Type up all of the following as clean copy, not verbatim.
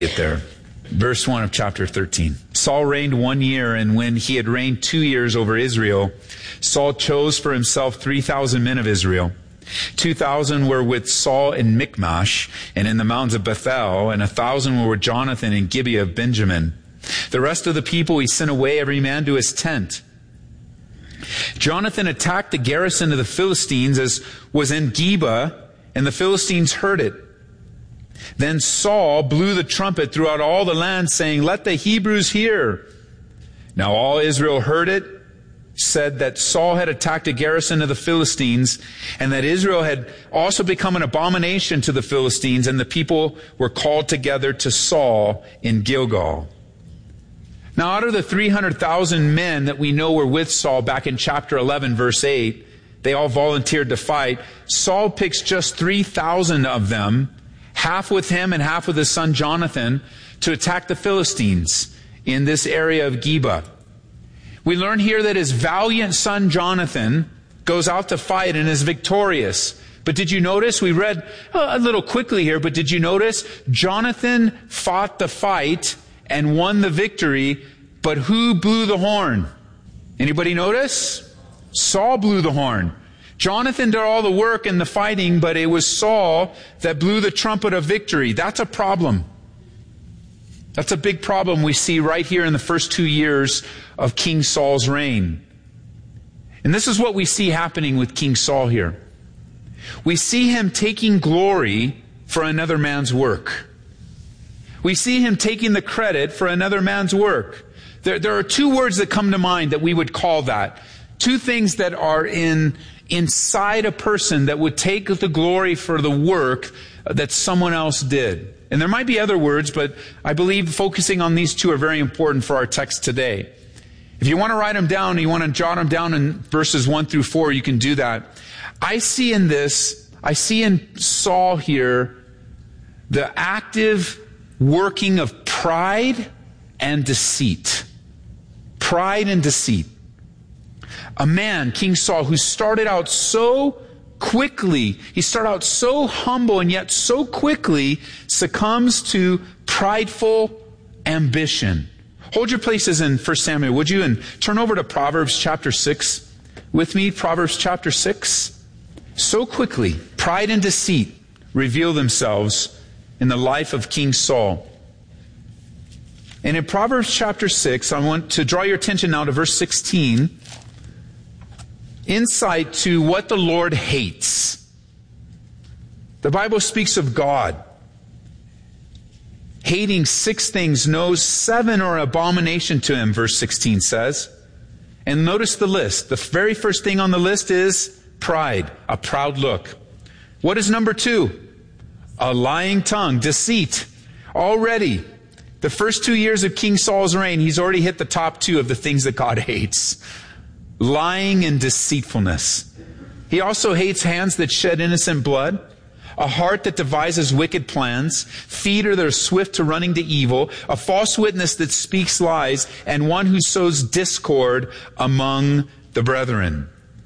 Get there. Verse 1 of chapter 13. Saul reigned 1 year, and when he had reigned 2 years over Israel, Saul chose for himself 3,000 men of Israel. 2,000 were with Saul in Michmash and in the mountains of Bethel, and 1,000 were with Jonathan in Gibeah of Benjamin. The rest of the people he sent away, every man to his tent. Jonathan attacked the garrison of the Philistines as was in Geba, and the Philistines heard it. Then Saul blew the trumpet throughout all the land, saying, "Let the Hebrews hear." Now all Israel heard it, said that Saul had attacked a garrison of the Philistines, and that Israel had also become an abomination to the Philistines, and the people were called together to Saul in Gilgal. Now out of the 300,000 men that we know were with Saul back in chapter 11, verse 8, they all volunteered to fight. Saul picks just 3,000 of them, half with him and half with his son Jonathan, to attack the Philistines in this area of Geba. We learn here that his valiant son Jonathan goes out to fight and is victorious. But did you notice, we read a little quickly here, but did you notice Jonathan fought the fight and won the victory, but who blew the horn? Anybody notice? Saul blew the horn. Jonathan did all the work and the fighting, but it was Saul that blew the trumpet of victory. That's a problem. That's a big problem we see right here in the first 2 years of King Saul's reign. And this is what we see happening with King Saul here. We see him taking glory for another man's work. We see him taking the credit for another man's work. There are two words that come to mind that we would call that. Two things that are inside a person that would take the glory for the work that someone else did. And there might be other words, but I believe focusing on these two are very important for our text today. If you want to write them down, you want to jot them down in verses 1 through 4, you can do that. I see in Saul here the active working of pride and deceit. Pride and deceit. A man, King Saul, who started out so quickly, he started out so humble and yet so quickly succumbs to prideful ambition. Hold your places in 1 Samuel, would you? And turn over to Proverbs chapter 6 with me. Proverbs chapter 6. So quickly, pride and deceit reveal themselves in the life of King Saul. And in Proverbs chapter 6, I want to draw your attention now to verse 16. Insight to what the Lord hates. The Bible speaks of God hating 6 things, knows 7 are an abomination to him, verse 16 says. And notice the list. The very first thing on the list is pride, a proud look. What is number 2? A lying tongue, deceit. Already, the first 2 years of King Saul's reign, he's already hit the top 2 of the things that God hates. Lying and deceitfulness. He also hates hands that shed innocent blood, a heart that devises wicked plans, feet that are swift to running to evil, a false witness that speaks lies, and one who sows discord among the brethren.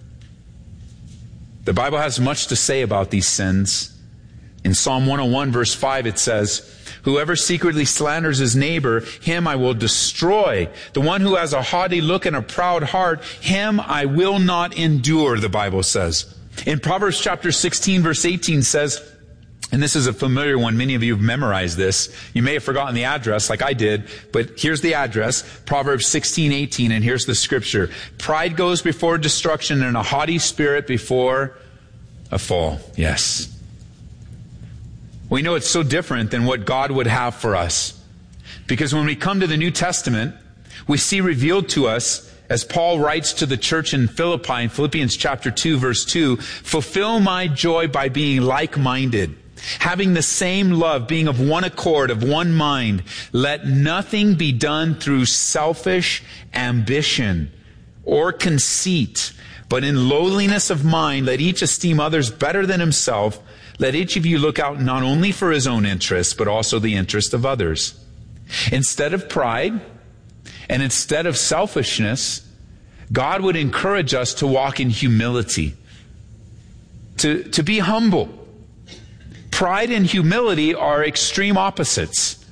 The Bible has much to say about these sins. In Psalm 101, verse 5, it says, "Whoever secretly slanders his neighbor, him I will destroy. The one who has a haughty look and a proud heart, him I will not endure," the Bible says. In Proverbs chapter 16, verse 18 says, and this is a familiar one, many of you have memorized this. You may have forgotten the address like I did, but here's the address, Proverbs 16:18, and here's the scripture. "Pride goes before destruction, and a haughty spirit before a fall." Yes. We know it's so different than what God would have for us. Because when we come to the New Testament, we see revealed to us, as Paul writes to the church in Philippi, in Philippians chapter 2, verse 2, "Fulfill my joy by being like-minded, having the same love, being of one accord, of one mind. Let nothing be done through selfish ambition or conceit, but in lowliness of mind, let each esteem others better than himself. Let each of you look out not only for his own interests, but also the interest of others." Instead of pride and instead of selfishness, God would encourage us to walk in humility, to be humble. Pride and humility are extreme opposites.